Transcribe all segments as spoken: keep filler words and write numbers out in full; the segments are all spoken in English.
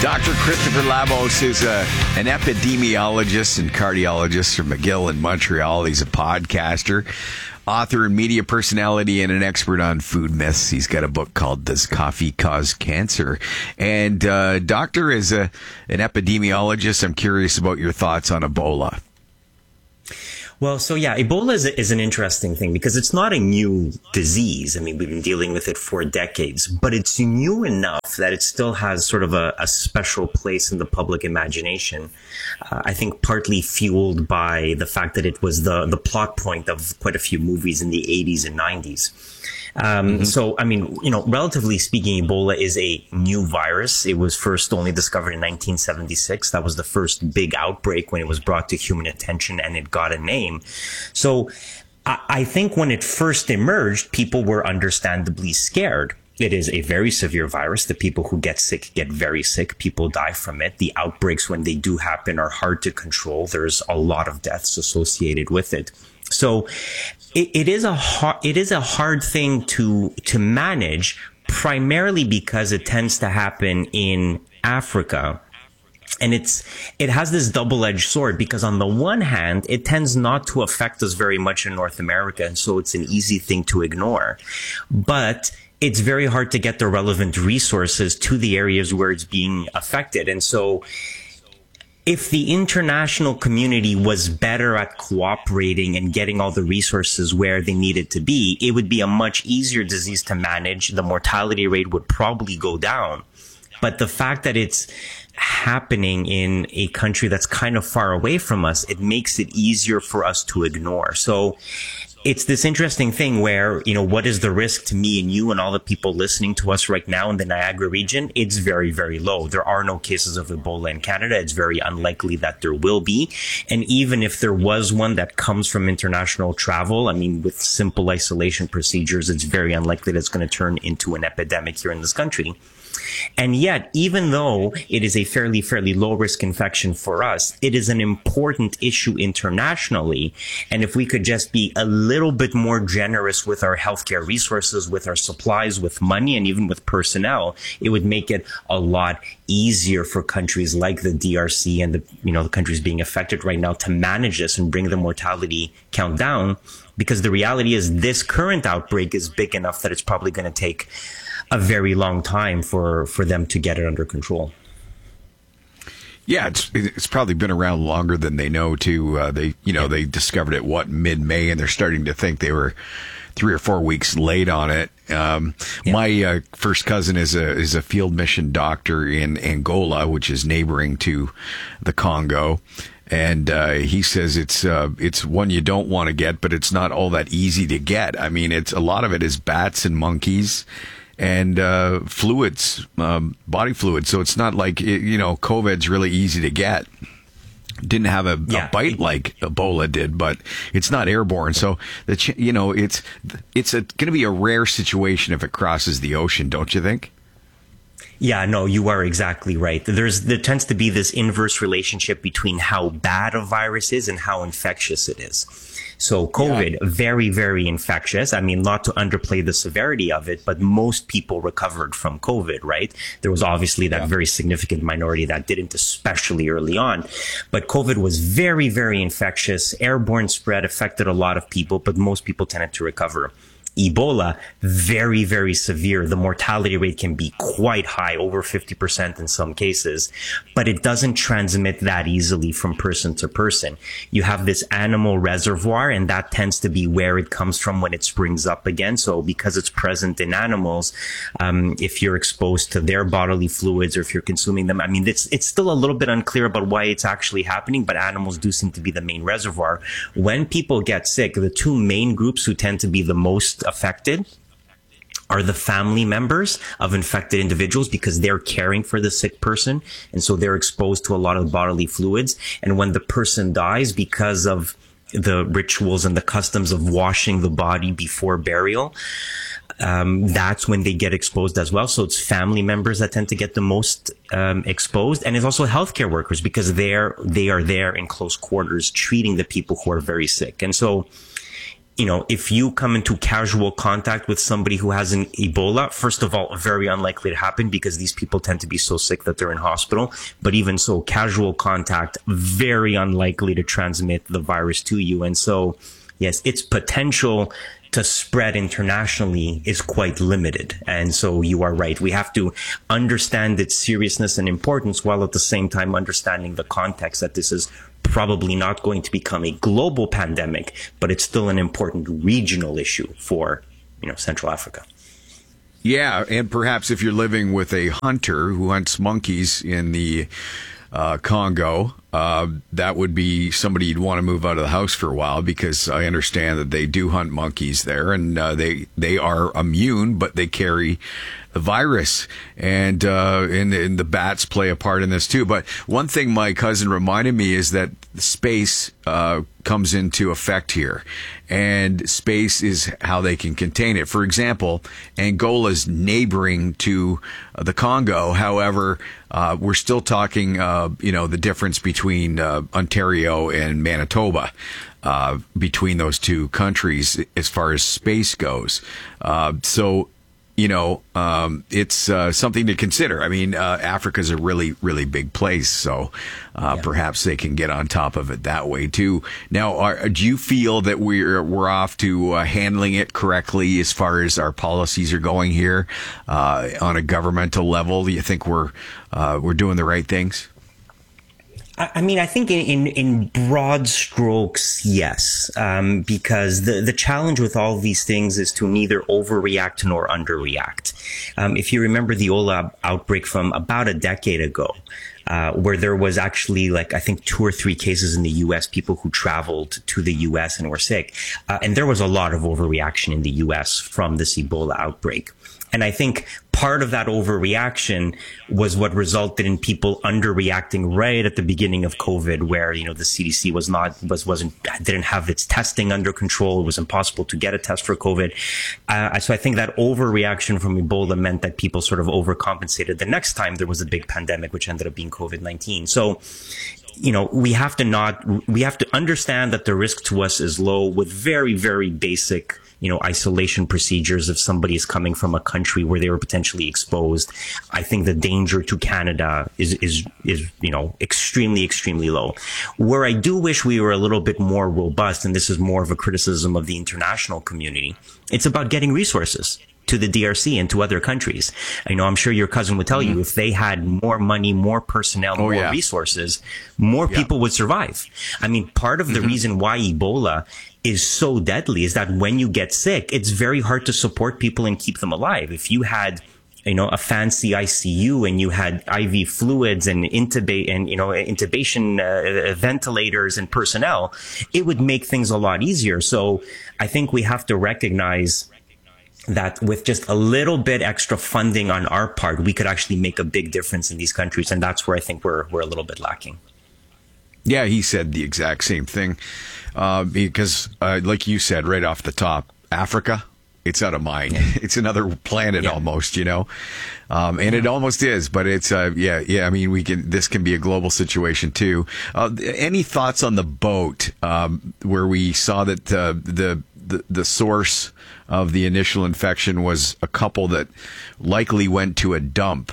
Doctor Christopher Labos is a, an epidemiologist and cardiologist from McGill in Montreal. He's a podcaster, author and media personality, and an expert on food myths. He's got a book called Does Coffee Cause Cancer? And uh, Doctor is a, an epidemiologist. I'm curious about your thoughts on Ebola. Well, so yeah, Ebola is, is an interesting thing because it's not a new disease. I mean, we've been dealing with it for decades, but it's new enough that it still has sort of a, a special place in the public imagination. Uh, I think partly fueled by the fact that it was the, the plot point of quite a few movies in the eighties and nineties. Um, mm-hmm. So, I mean, you know, relatively speaking, Ebola is a new virus. It was first only discovered in nineteen seventy-six. That was the first big outbreak when it was brought to human attention and it got a name. So I, I think when it first emerged, people were understandably scared. It is a very severe virus. The people who get sick get very sick. People die from it. The outbreaks, when they do happen, are hard to control. There's a lot of deaths associated with it. So it, it is a hard, it is a hard thing to, to manage, primarily because it tends to happen in Africa. And it's, it has this double-edged sword because on the one hand, it tends not to affect us very much in North America. And so it's an easy thing to ignore. But it's very hard to get the relevant resources to the areas where it's being affected. And so if the international community was better at cooperating and getting all the resources where they needed to be, it would be a much easier disease to manage. The mortality rate would probably go down. But the fact that it's happening in a country that's kind of far away from us, it makes it easier for us to ignore. So it's this interesting thing where, you know, what is the risk to me and you and all the people listening to us right now in the Niagara region? It's very, very low. There are no cases of Ebola in Canada. It's very unlikely that there will be. And even if there was one that comes from international travel, I mean, with simple isolation procedures, it's very unlikely that it's going to turn into an epidemic here in this country. And yet, even though it is a fairly, fairly low risk infection for us, it is an important issue internationally. And if we could just be a little bit more generous with our healthcare resources, with our supplies, with money, and even with personnel, it would make it a lot easier for countries like the D R C and the, you know, the countries being affected right now to manage this and bring the mortality count down. Because the reality is this current outbreak is big enough that it's probably going to take a very long time for, for them to get it under control. Yeah, it's it's probably been around longer than they know too. Uh, they you know yeah. they discovered it what mid-May, and they're starting to think they were three or four weeks late on it. Um, yeah. My uh, first cousin is a is a field mission doctor in Angola, which is neighboring to the Congo. And uh, he says it's uh, it's one you don't want to get, but it's not all that easy to get. I mean, it's a lot of it is bats and monkeys and uh, fluids, um, body fluids. So it's not like, you know, COVID's really easy to get. Didn't have a, yeah. a bite like Ebola did, but it's not airborne. So, the ch- you know, it's it's going to be a rare situation if it crosses the ocean, don't you think? Yeah, no, you are exactly right. There's there tends to be this inverse relationship between how bad a virus is and how infectious it is. So COVID, yeah. very, very infectious. I mean, not to underplay the severity of it, but most people recovered from COVID, right? There was obviously that yeah. very significant minority that didn't, especially early on. But COVID was very, very infectious. Airborne spread affected a lot of people, but most people tended to recover. Ebola, very, very severe. The mortality rate can be quite high, over fifty percent in some cases, but it doesn't transmit that easily from person to person. You have this animal reservoir, and that tends to be where it comes from when it springs up again. So because it's present in animals, um, if you're exposed to their bodily fluids or if you're consuming them, I mean, it's, it's still a little bit unclear about why it's actually happening, but animals do seem to be the main reservoir. When people get sick, the two main groups who tend to be the most affected are the family members of infected individuals because they're caring for the sick person. And so they're exposed to a lot of bodily fluids. And when the person dies, because of the rituals and the customs of washing the body before burial, um, that's when they get exposed as well. So it's family members that tend to get the most um, exposed. And it's also healthcare workers because they're, they are there in close quarters treating the people who are very sick. And so you know, if you come into casual contact with somebody who has an Ebola, first of all, very unlikely to happen because these people tend to be so sick that they're in hospital. But even so, casual contact, very unlikely to transmit the virus to you. And so, yes, its potential to spread internationally is quite limited. And so you are right. We have to understand its seriousness and importance while at the same time understanding the context that this is probably not going to become a global pandemic, but it's still an important regional issue for, you know, Central Africa. Yeah, and perhaps if you're living with a hunter who hunts monkeys in the uh, Congo, uh, that would be somebody you'd want to move out of the house for a while, because I understand that they do hunt monkeys there, and uh, they they are immune, but they carry the virus, and, uh, and and the bats play a part in this too. But one thing my cousin reminded me is that space uh, comes into effect here, and space is how they can contain it. For example, Angola's neighboring to the Congo. However, uh, we're still talking, uh, you know, the difference between uh, Ontario and Manitoba. Uh, between those two countries as far as space goes. Uh, so, you know, um, it's uh, something to consider. I mean, uh, Africa's a really, really big place, so uh, yeah. perhaps they can get on top of it that way too. Now, are, do you feel that we're we're off to uh, handling it correctly as far as our policies are going here uh, on a governmental level? Do you think we're uh, we're doing the right things? I mean, I think in, in, in broad strokes, yes, um, because the, the challenge with all of these things is to neither overreact nor underreact. Um, if you remember the Ebola outbreak from about a decade ago, uh, where there was actually like, I think two or three cases in the U S, people who traveled to the U S and were sick. Uh, and there was a lot of overreaction in the U S from this Ebola outbreak. And I think part of that overreaction was what resulted in people underreacting right at the beginning of COVID, where, you know, the C D C was not, was, wasn't, didn't have its testing under control. It was impossible to get a test for COVID. Uh, so I think that overreaction from Ebola meant that people sort of overcompensated the next time there was a big pandemic, which ended up being COVID nineteen. So, you know, we have to not, we have to understand that the risk to us is low with very, very basic, you know, isolation procedures if somebody is coming from a country where they were potentially exposed. I think the danger to Canada is, is, is, you know, extremely, extremely low. Where I do wish we were a little bit more robust, and this is more of a criticism of the international community, it's about getting resources to the D R C and to other countries. You know, I'm sure your cousin would tell mm-hmm. you if they had more money, more personnel, oh, more yeah. resources, more yeah. people would survive. I mean, part of the mm-hmm. reason why Ebola is so deadly is that when you get sick, it's very hard to support people and keep them alive. If you had, you know, a fancy I C U and you had I V fluids and intubate and, you know, intubation uh, ventilators and personnel, it would make things a lot easier. So I think we have to recognize that with just a little bit extra funding on our part, we could actually make a big difference in these countries. And that's where I think we're, we're a little bit lacking. Yeah, he said the exact same thing. Uh, because, uh, like you said, right off the top, Africa, it's out of mind. Yeah. It's another planet yeah. almost, you know, um, and yeah. it almost is. But it's, uh, yeah, yeah. I mean, we can. This can be a global situation too. Uh, any thoughts on the boat um, where we saw that uh, the the the source of the initial infection was a couple that likely went to a dump?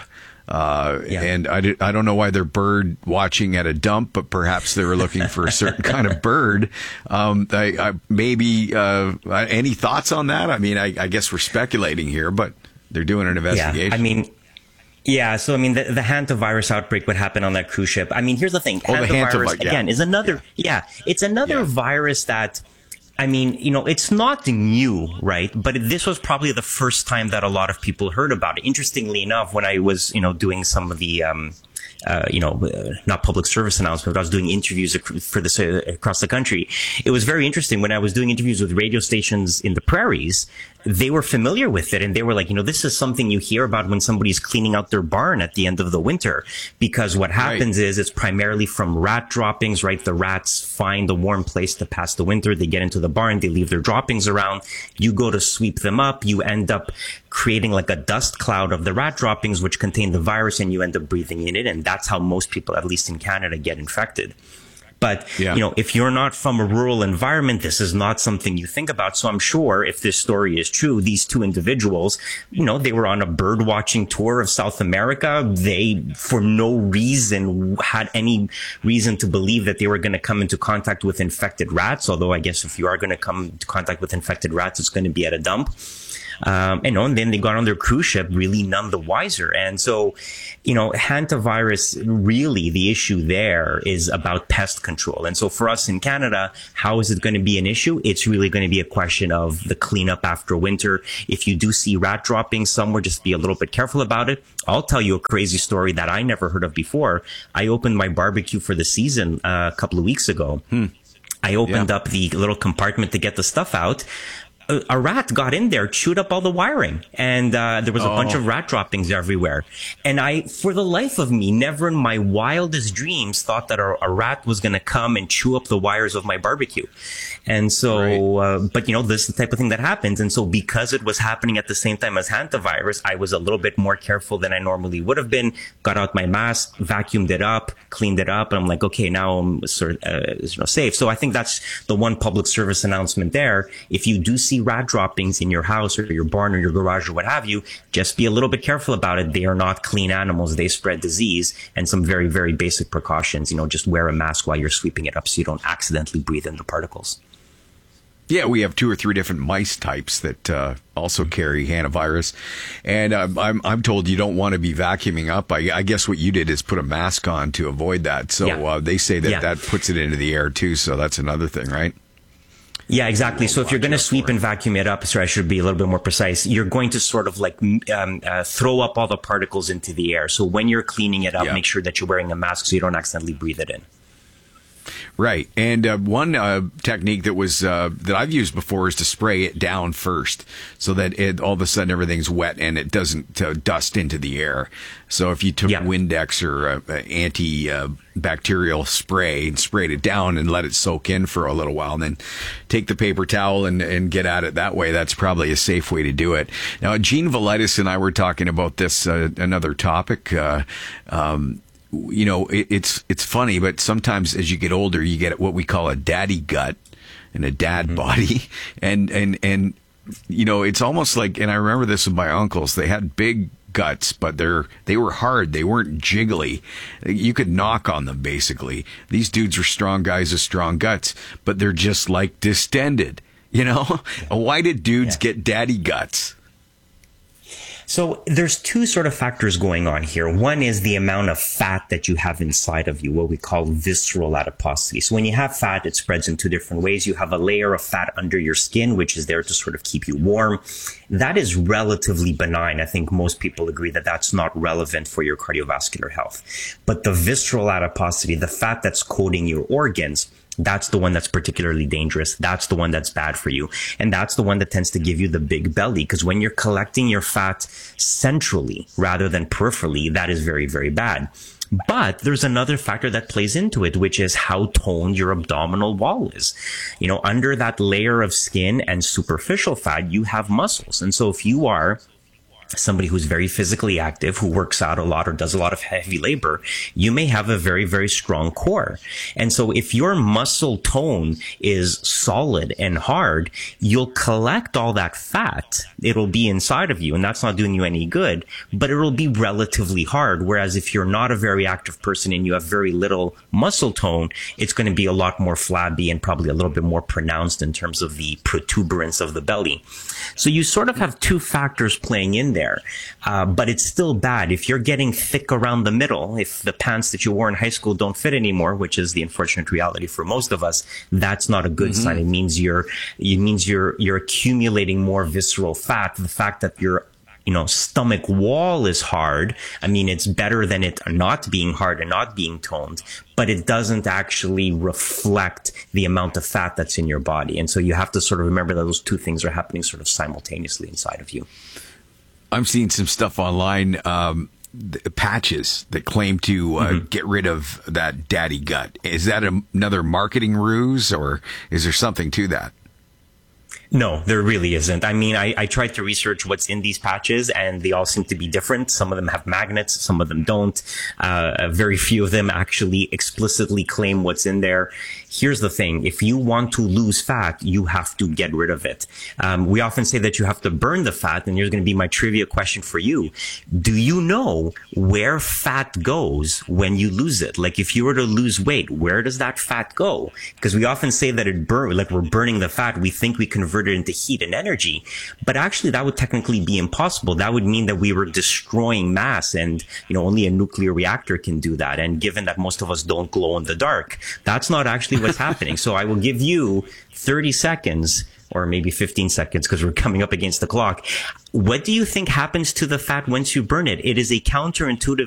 Uh, yeah. And I, did, I don't know why they're bird watching at a dump, but perhaps they were looking for a certain kind of bird. Um, I, I, maybe uh, any thoughts on that? I mean, I, I guess we're speculating here, but they're doing an investigation. Yeah, I mean, yeah. So, I mean, the, the hantavirus outbreak would happen on that cruise ship. I mean, here's the thing. Oh, hantavirus, the yeah. again, is another, yeah, yeah it's another yeah. virus that, I mean, you know, it's not new, right? But this was probably the first time that a lot of people heard about it. Interestingly enough, when I was, you know, doing some of the, um, uh, you know, uh, not public service announcement, but I was doing interviews for this uh, across the country. It was very interesting when I was doing interviews with radio stations in the prairies. They were familiar with it, and they were like, you know, this is something you hear about when somebody's cleaning out their barn at the end of the winter, because what happens right. is it's primarily from rat droppings, right? The rats find a warm place to pass the winter. They get into the barn, they leave their droppings around. You go to sweep them up. You end up creating like a dust cloud of the rat droppings, which contain the virus, and you end up breathing in it. And that's how most people, at least in Canada, get infected. But, yeah. you know, if you're not from a rural environment, this is not something you think about. So I'm sure if this story is true, these two individuals, you know, they were on a bird watching tour of South America. They, for no reason, had any reason to believe that they were going to come into contact with infected rats. Although I guess if you are going to come into contact with infected rats, it's going to be at a dump. Um, and, and then they got on their cruise ship really none the wiser. And so, you know, hantavirus, really the issue there is about pest control. And so for us in Canada, how is it going to be an issue? It's really going to be a question of the cleanup after winter. If you do see rat droppings somewhere, just be a little bit careful about it. I'll tell you a crazy story that I never heard of before. I opened my barbecue for the season uh, a couple of weeks ago. Hmm. I opened yeah. up the little compartment to get the stuff out. A rat got in there, chewed up all the wiring, and uh, there was a oh. bunch of rat droppings everywhere. And I, for the life of me, never in my wildest dreams thought that a, a rat was going to come and chew up the wires of my barbecue. And so, right. uh, but you know, this is the type of thing that happens. And so because it was happening at the same time as hantavirus, I was a little bit more careful than I normally would have been. Got out my mask, vacuumed it up, cleaned it up, and I'm like, okay, now I'm sort of uh, you know, safe. So I think that's the one public service announcement there. If you do see rat droppings in your house or your barn or your garage or what have you, just be a little bit careful about it. They are not clean animals. They spread disease, and some very, very basic precautions. You know, just wear a mask while you're sweeping it up so you don't accidentally breathe in the particles. Yeah, we have two or three different mice types that uh, also carry hantavirus, and uh, I'm I'm told you don't want to be vacuuming up. I, I guess what you did is put a mask on to avoid that. So yeah. uh, they say that yeah. that puts it into the air too. So that's another thing, right? Yeah, exactly. So if you're going to sweep and vacuum it up, sorry, I should be a little bit more precise. You're going to sort of like um, uh, throw up all the particles into the air. So when you're cleaning it up, yeah. make sure that you're wearing a mask so you don't accidentally breathe it in. Right. And uh, one uh, technique that was uh, that I've used before is to spray it down first so that it, all of a sudden everything's wet and it doesn't uh, dust into the air. So if you took yeah. Windex or uh, antibacterial spray and sprayed it down and let it soak in for a little while, and then take the paper towel and, and get at it that way, that's probably a safe way to do it. Now, Gene Velitis and I were talking about this, uh, another topic, uh, um, you know, it, it's it's funny, but sometimes as you get older, you get what we call a daddy gut and a dad mm-hmm. body, and and and you know, it's almost like. And I remember this with my uncles; they had big guts, but they're they were hard. They weren't jiggly. You could knock on them basically. These dudes are strong guys with strong guts, but they're just like distended. You know, yeah. Why did dudes yeah. get daddy guts? So there's two sort of factors going on here. One is the amount of fat that you have inside of you, what we call visceral adiposity. So when you have fat, it spreads in two different ways. You have a layer of fat under your skin, which is there to sort of keep you warm. That is relatively benign. I think most people agree that that's not relevant for your cardiovascular health. But the visceral adiposity, the fat that's coating your organs, that's the one that's particularly dangerous. That's the one that's bad for you. And that's the one that tends to give you the big belly. Because when you're collecting your fat centrally rather than peripherally, that is very, very bad. But there's another factor that plays into it, which is how toned your abdominal wall is. You know, under that layer of skin and superficial fat, you have muscles. And so if you are somebody who's very physically active, who works out a lot or does a lot of heavy labor, you may have a very, very strong core. And so if your muscle tone is solid and hard, you'll collect all that fat. It'll be inside of you, and that's not doing you any good, but it'll be relatively hard. Whereas if you're not a very active person and you have very little muscle tone, it's going to be a lot more flabby and probably a little bit more pronounced in terms of the protuberance of the belly. So you sort of have two factors playing in there. There. Uh, but it's still bad. If you're getting thick around the middle, if the pants that you wore in high school don't fit anymore, which is the unfortunate reality for most of us, that's not a good mm-hmm. sign. It means you're, it means you're, you're accumulating more visceral fat. The fact that your, you know, stomach wall is hard, I mean, it's better than it not being hard and not being toned, but it doesn't actually reflect the amount of fat that's in your body. And so you have to sort of remember that those two things are happening sort of simultaneously inside of you. I'm seeing some stuff online, um, patches that claim to uh, mm-hmm. get rid of that daddy gut. Is that a, another marketing ruse, or is there something to that? No, there really isn't. I mean, I, I tried to research what's in these patches, and they all seem to be different. Some of them have magnets, some of them don't. Uh, very few of them actually explicitly claim what's in there. Here's the thing. If you want to lose fat, you have to get rid of it. Um, we often say that you have to burn the fat, and here's going to be my trivia question for you. Do you know where fat goes when you lose it? Like if you were to lose weight, where does that fat go? Because we often say that it burn, like we're burning the fat. We think we convert it into heat and energy, but actually that would technically be impossible. That would mean that we were destroying mass, and you know only a nuclear reactor can do that. And given that most of us don't glow in the dark, that's not actually what's happening. So I will give you thirty seconds, or maybe fifteen seconds, because we're coming up against the clock. What do you think happens to the fat once you burn it? It is a counterintuitive